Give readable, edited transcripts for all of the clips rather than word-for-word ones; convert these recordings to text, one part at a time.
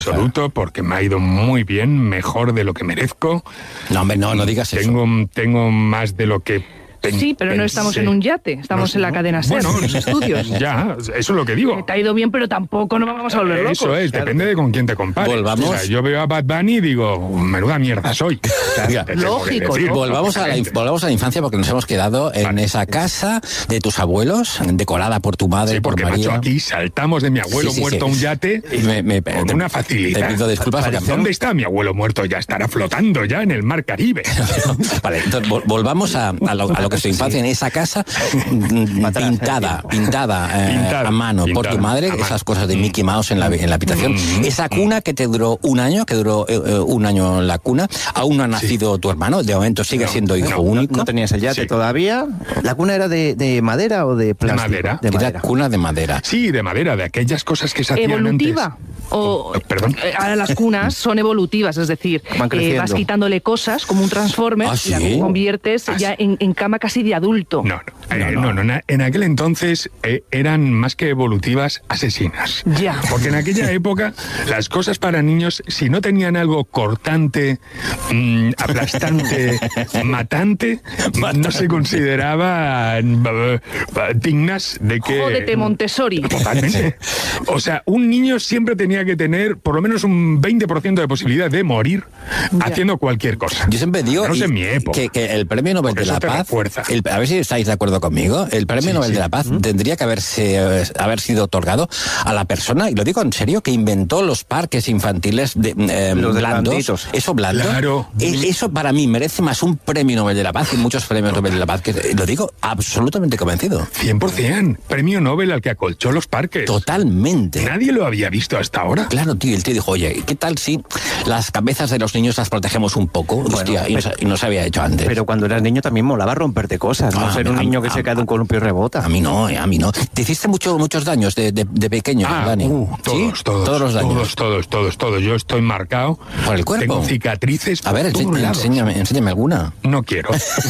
absoluto, porque me ha ido muy bien, mejor de lo que merezco. No, hombre, no digas eso. Tengo más de lo que sí, pero no estamos en un yate, estamos en la cadena SER, en los estudios. Ya, eso es lo que digo. Te ha ido bien, pero tampoco nos vamos a volver locos. Eso es, depende de con quién te compares. Volvamos. O sea, yo veo a Bad Bunny y digo, menuda mierda soy. Lógico, ¿no? Volvamos a la infancia, porque nos hemos quedado en esa casa de tus abuelos, decorada por tu madre, Sí, por porque, María. macho, aquí saltamos de mi abuelo muerto a un yate con una facilidad. Te pido disculpas. ¿Dónde está mi abuelo muerto? Ya estará flotando ya en el mar Caribe. Vale, entonces volvamos a lo que es tu infancia, en esa casa pintada a mano por tu madre, esas cosas de Mickey Mouse en la habitación, esa cuna que te duró un año, un año en la cuna. Aún no ha nacido tu hermano, de momento sigue siendo hijo único. No tenías el yate todavía. ¿La cuna era de madera o de plástico? De madera. Era cuna de madera. Sí, de madera, de aquellas cosas que se hacían ¿Evolutiva? antes. Perdón. Ahora las cunas son evolutivas, es decir, vas quitándole cosas como un Transformer y la conviertes ya en cama casi de adulto. No. En aquel entonces eran más que evolutivas, asesinas. Ya. Porque en aquella época las cosas para niños, si no tenían algo cortante, aplastante, matante, no se consideraban dignas de que... Jódete, Montessori. Totalmente. O sea, un niño siempre tenía que tener por lo menos un 20% de posibilidad de morir haciendo cualquier cosa. Yo siempre digo en mi época, que el Premio Nobel de la Paz, a ver si estáis de acuerdo conmigo, el Premio Nobel de la Paz tendría que haber sido otorgado a la persona, y lo digo en serio, que inventó los parques infantiles blandos. Eso blando. Claro. Eso para mí merece más un Premio Nobel de la Paz y muchos Premios Nobel de la Paz, que lo digo absolutamente convencido. 100%. Premio Nobel al que acolchó los parques. Totalmente. Nadie lo había visto hasta ahora. Claro, tío, el tío dijo, oye, ¿qué tal si las cabezas de los niños las protegemos un poco? Bueno, hostia, y no se había hecho antes. Pero cuando eras niño también molaba romperte cosas, no ser un niño que se cae de un columpio y rebota. A mí no. ¿Te hiciste muchos daños de pequeño, Dani? Todos los daños. Todos. Yo estoy marcado. ¿Por el cuerpo? Tengo cicatrices. A ver, enséñame alguna. No quiero.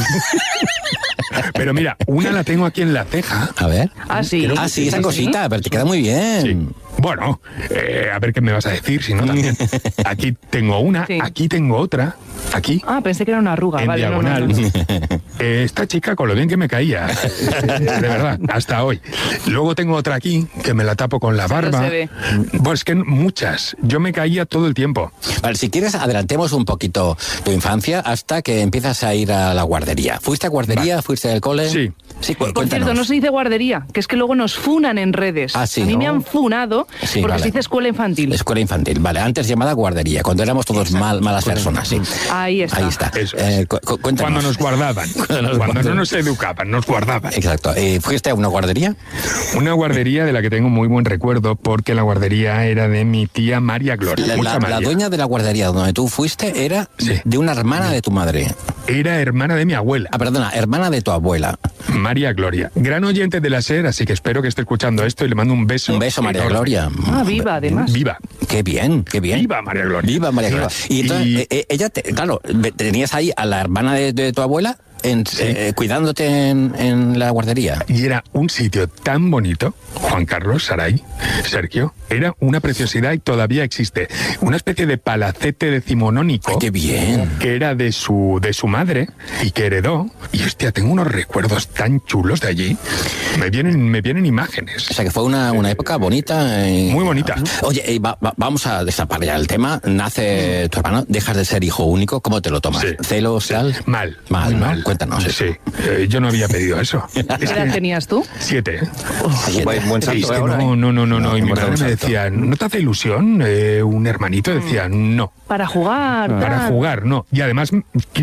Pero mira, una la tengo aquí en la ceja. A ver. Sí, esa cosita, pero te queda muy bien. Sí. Bueno, a ver qué me vas a decir, si no también. Aquí tengo una, aquí tengo otra, aquí. Pensé que era una arruga. En diagonal. No. Esta chica, con lo bien que me caía, de verdad, hasta hoy. Luego tengo otra aquí, que me la tapo con la barba. No se ve. Pues que muchas. Yo me caía todo el tiempo. Vale, si quieres, adelantemos un poquito tu infancia hasta que empiezas a ir a la guardería. ¿Fuiste a guardería? Vale. ¿Fuiste al cole? Sí. Por cierto, no se dice guardería, que es que luego nos funan en redes. A mí me han funado porque se dice escuela infantil. Escuela infantil, vale. Antes llamada guardería, cuando éramos todos malas personas, sí. Ahí está. Eso es. Cuéntanos. Cuando nos guardaban. Cuando no nos educaban, nos guardaban. Exacto. ¿Fuiste a una guardería? Una guardería de la que tengo muy buen recuerdo, porque la guardería era de mi tía María Gloria. La dueña de la guardería donde tú fuiste era de una hermana de tu madre. Era hermana de mi abuela. Perdona, hermana de tu abuela. María Gloria. Gran oyente de la SER, así que espero que esté escuchando esto y le mando un beso. Un beso, María Gloria. Viva, además. Viva. Qué bien. Viva María Gloria. Viva María Gloria. Y entonces, ella, claro, tenías ahí a la hermana de tu abuela cuidándote en la guardería. Y era un sitio tan bonito, Juan Carlos, Saray, Sergio, era una preciosidad y todavía existe. Una especie de palacete decimonónico. ¡Ay, qué bien! Que era de su madre y que heredó. Y hostia, tengo unos recuerdos tan chulos de allí. Me vienen imágenes. O sea que fue una época bonita. Muy bonita. Oye, vamos a destapar ya el tema. Nace tu hermano, dejas de ser hijo único. ¿Cómo te lo tomas? ¿Celos, tal? Mal. Cuéntanos eso. Sí, yo no había pedido eso. ¿Qué edad tenías tú? 7. Buen salto ahora, No. Y mi madre me decía, ¿no te hace ilusión un hermanito? Decía, no. Para jugar. Para jugar, no. Y además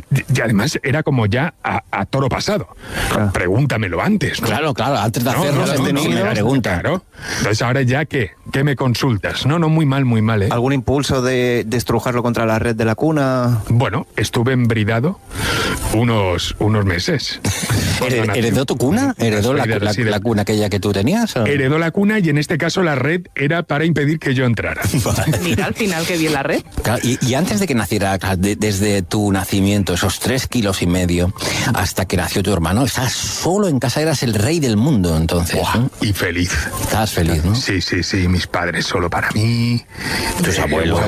era como ya a toro pasado. Pregúntamelo antes, ¿no? Claro, antes de hacerlo me pregunta. Claro. Entonces ahora ya, ¿qué me consultas? No, muy mal, ¿eh? ¿Algún impulso de estrujarlo contra la red de la cuna? Bueno, estuve embridado unos unos meses. ¿Heredó tu cuna? ¿Heredó la cuna aquella que tú tenías? ¿O? Heredó la cuna y en este caso la red era para impedir que yo entrara. Mira, al final qué bien la red. Claro, y antes de que naciera, desde tu nacimiento, esos 3,5 kilos, hasta que nació tu hermano, estabas solo en casa, eras el rey del mundo entonces. ¿No? Y feliz. Estabas feliz, ¿no? Sí, mis padres solo para mí. Tus abuelos.